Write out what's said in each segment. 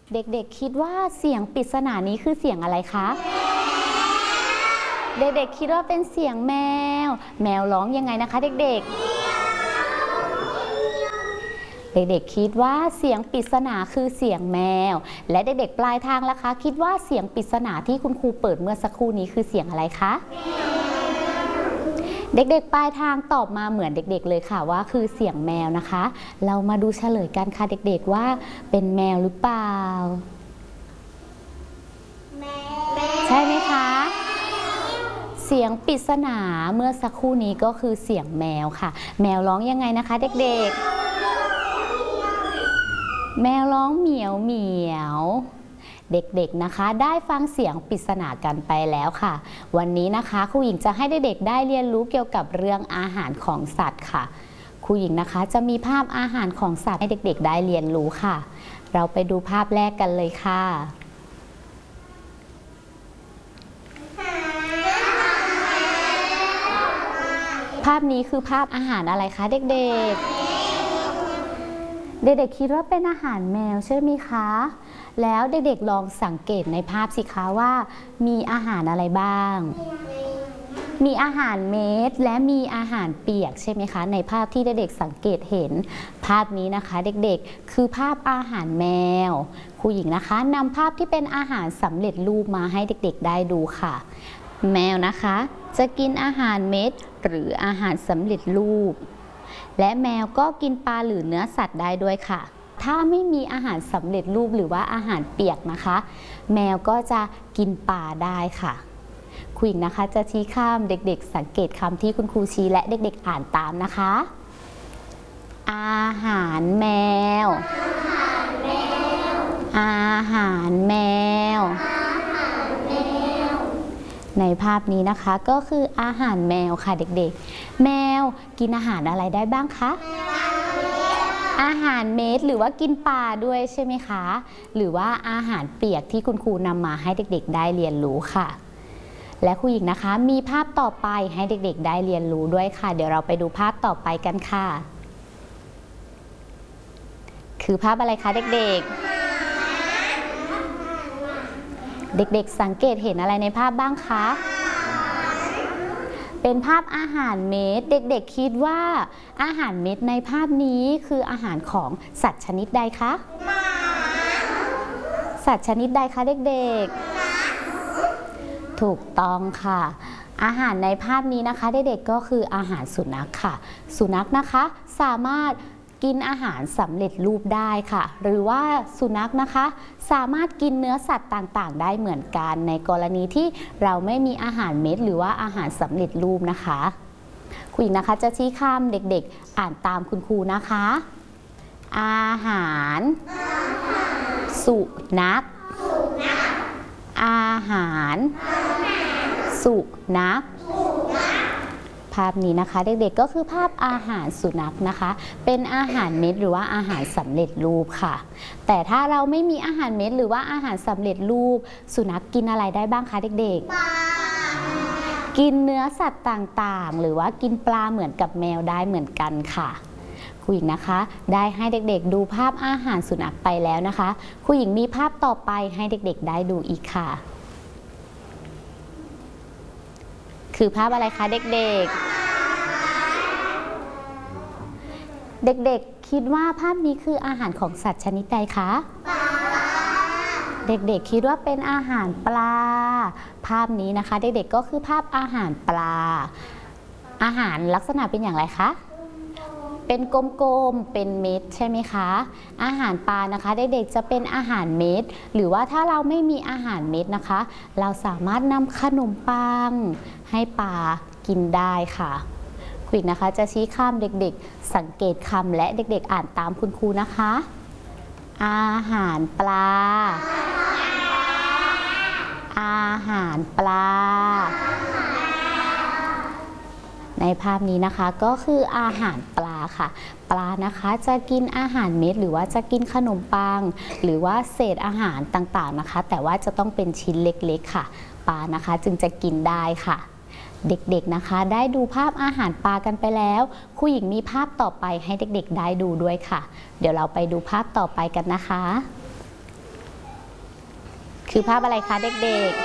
เด็กๆคิดว่าเสียงปริศนานี้คือเสียงอะไรคะเด็กๆคิดว่าเป็นเสียงแมวร้องยังไงนะคะเด็กๆคิดว่าเสียงปริศนาคือเสียงแมวและเด็กๆปลายทางล่ะคะคิดว่าเสียงปริศนาที่คุณครูเปิดเมื่อสักครู่นี้คือเสียงอะไรคะเด็กๆปลายทางตอบมาเหมือนเด็กๆเลยค่ะว่าคือเสียงแมวนะคะเรามาดูเฉลยกันค่ะเด็กๆว่าเป็นแมวหรือเปล่าใช่ไหมคะเสียงปริศนาเมื่อสักครู่นี้ก็คือเสียงแมวค่ะแมวร้องยังไงนะคะเด็กๆแมวร้องเหมียวเหมียวเด็กๆนะคะได้ฟังเสียงปริศนากันไปแล้วค่ะวันนี้นะคะครูหญิงจะให้เด็กๆได้เรียนรู้เกี่ยวกับเรื่องอาหารของสัตว์ค่ะครูหญิงนะคะจะมีภาพอาหารของสัตว์ให้เด็กๆได้เรียนรู้ค่ะเราไปดูภาพแรกกันเลยค่ะภาพนี้คือภาพอาหารอะไรคะเด็กๆคิดว่าเป็นอาหารแมวใช่ไหมคะแล้วเด็กๆลองสังเกตในภาพสิคะว่ามีอาหารอะไรบ้างมีอาหารเม็ดและมีอาหารเปียกใช่ไหมคะในภาพที่เด็กๆสังเกตเห็นภาพนี้นะคะเด็กๆคือภาพอาหารแมวครูหญิงนะคะนำภาพที่เป็นอาหารสำเร็จรูปมาให้เด็กๆได้ดูค่ะแมวนะคะจะกินอาหารเม็ดหรืออาหารสำเร็จรูปและแมวก็กินปลาหรือเนื้อสัตว์ได้ด้วยค่ะถ้าไม่มีอาหารสำเร็จรูปหรือว่าอาหารเปียกนะคะแมวก็จะกินปลาได้ค่ะครูหญิงนะคะจะชี้คำเด็กๆสังเกตคำที่คุณครูชี้และเด็กๆอ่านตามนะคะอาหารแมวอาหารแมวในภาพนี้นะคะก็คืออาหารแมวค่ะเด็กๆแมวกินอาหารอะไรได้บ้างคะอาหารเม็ดหรือว่ากินปลาด้วยใช่ไหมคะหรือว่าอาหารเปียกที่คุณครูนำมาให้เด็กๆได้เรียนรู้ค่ะและครูหญิงนะคะมีภาพต่อไปให้เด็กๆได้เรียนรู้ด้วยค่ะเดี๋ยวเราไปดูภาพต่อไปกันค่ะคือภาพอะไรคะเด็กๆสังเกตเห็นอะไรในภาพบ้างคะเป็นภาพอาหารเม็ดเด็กๆคิดว่าอาหารเม็ดในภาพนี้คืออาหารของสัตว์ชนิดใดคะสัตว์ชนิดใดคะเด็กๆถูกต้องค่ะอาหารในภาพนี้นะคะเด็กๆก็คืออาหารสุนัขค่ะสุนัขนะคะสามารถกินอาหารสำเร็จรูปได้ค่ะหรือว่าสุนัขนะคะสามารถกินเนื้อสัตว์ต่างๆได้เหมือนกันในกรณีที่เราไม่มีอาหารเม็ดหรือว่าอาหารสำเร็จรูปนะคะครูหญิงนะคะจะชี้คำเด็กๆอ่านตามคุณครูนะคะอาหารสุนัขอาหารสุนัขภาพนี้นะคะเด็กๆก็คือภาพอาหารสุนัขนะคะเป็นอาหารเม็ดหรือว่าอาหารสำเร็จรูปค่ะแต่ถ้าเราไม่มีอาหารเม็ดหรือว่าอาหารสำเร็จรูปสุนัขกินอะไรได้บ้างคะเด็กๆกินเนื้อสัตว์ต่างๆหรือว่ากินปลาเหมือนกับแมวได้เหมือนกันค่ะครูหญิงนะคะได้ให้เด็กๆดูภาพอาหารสุนัขไปแล้วนะคะครูหญิงมีภาพต่อไปให้เด็กๆได้ดูอีกค่ะคือภาพอะไรคะเด็กๆคิดว่าภาพนี้คืออาหารของสัตว์ชนิดใดคะเด็กๆคิดว่าเป็นอาหารปลาภาพนี้นะคะเด็กๆก็คือภาพอาหารปลาอาหารลักษณะเป็นอย่างไรคะเป็นกลมๆเป็นเม็ดใช่ไหมคะอาหารปลานะคะเด็กๆจะเป็นอาหารเม็ดหรือว่าถ้าเราไม่มีอาหารเม็ดนะคะเราสามารถนำขนมปังให้ปลากินได้ค่ะครูหญิงนะคะจะชี้คำเด็กๆสังเกตคำและเด็กๆอ่านตามคุณครูนะคะอาหารปลาอาหารปลาในภาพนี้นะคะก็คืออาหารปลาค่ะปลานะคะจะกินอาหารเม็ดหรือว่าจะกินขนมปังหรือว่าเศษอาหารต่างๆนะคะแต่ว่าจะต้องเป็นชิ้นเล็กๆค่ะปลานะคะจึงจะกินได้ค่ะเด็กๆนะคะได้ดูภาพอาหารปลากันไปแล้วครูหญิงมีภาพต่อไปให้เด็กๆได้ดูด้วยค่ะเดี๋ยวเราไปดูภาพต่อไปกันนะคะคือภาพอะไรคะเด็ก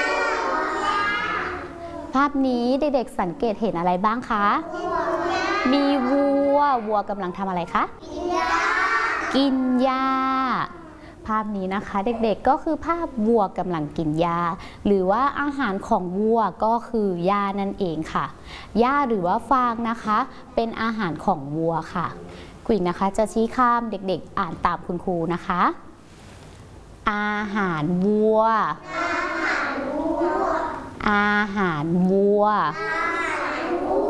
ๆภาพนี้เด็กๆสังเกตเห็นอะไรบ้างคะมีวัวกำลังทำอะไรคะกินหญ้าภาพนี้นะคะเด็กๆก็คือภาพวัวกำลังกินหญ้าหรือว่าอาหารของวัวก็คือหญ้านั่นเองค่ะหญ้าหรือว่าฟางนะคะเป็นอาหารของวัวค่ะกริ่งนะคะจะชี้ข้ามเด็กๆอ่านตามคุณครูนะคะอาหารวัวอาหารวัว